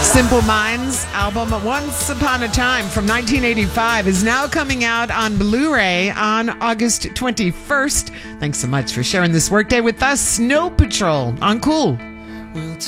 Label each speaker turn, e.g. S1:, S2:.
S1: Simple Minds album Once Upon a Time from 1985 is now coming out on Blu-ray on August 21st. Thanks so much for sharing this workday with us. Snow Patrol on Cool.